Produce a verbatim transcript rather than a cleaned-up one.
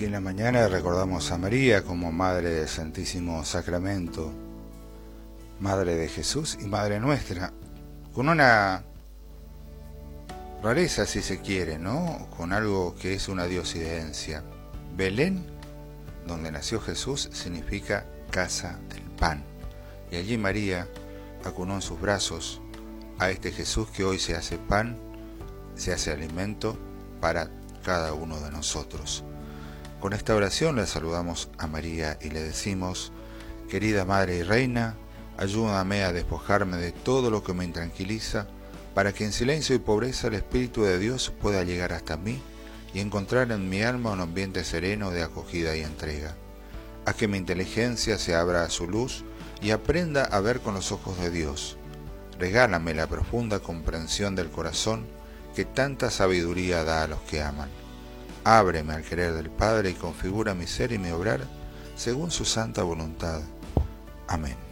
Aquí en la mañana recordamos a María como Madre del Santísimo Sacramento, Madre de Jesús y Madre nuestra, con una rareza si se quiere, ¿no? Con algo que es una diosidencia. Belén, donde nació Jesús, significa casa del pan. Y allí María acunó en sus brazos a este Jesús que hoy se hace pan, se hace alimento para cada uno de nosotros. Con esta oración le saludamos a María y le decimos: querida Madre y Reina, ayúdame a despojarme de todo lo que me intranquiliza, para que en silencio y pobreza el Espíritu de Dios pueda llegar hasta mí y encontrar en mi alma un ambiente sereno de acogida y entrega. Haz que mi inteligencia se abra a su luz y aprenda a ver con los ojos de Dios. Regálame la profunda comprensión del corazón que tanta sabiduría da a los que aman. Ábreme al querer del Padre y configura mi ser y mi obrar según su santa voluntad. Amén.